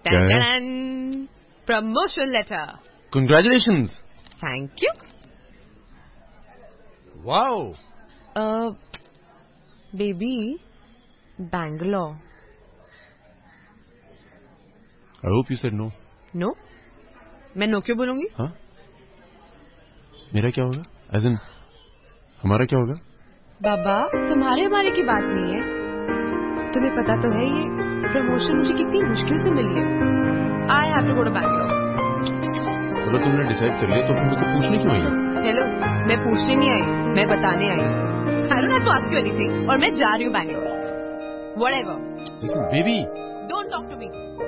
Promotion letter. Congratulations. Thank you. Wow. Baby, Bangalore. I hope you said no. No? मैं no क्यों बोलूंगी? हाँ? मेरा क्या होगा? As in, हमारा क्या होगा? बाबा, तुम्हारे हमारे की बात नहीं है. तुम्हें पता तो है ये प्रमोशन मुझे कितनी मुश्किल से मिली है. I have to go to Bangalore. अगर तुमने डिसाइड कर लिया तो फिर मुझसे पूछने क्यों आई? हेलो, मैं पूछने नहीं आई, मैं बताने आई. I don't have to ask you anything. और मैं जा रही हूँ Bangalore. Whatever. Listen, baby. Don't talk to me.